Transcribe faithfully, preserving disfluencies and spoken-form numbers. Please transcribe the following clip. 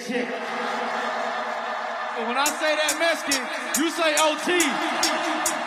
check. But when I say that Mexican, you say O T.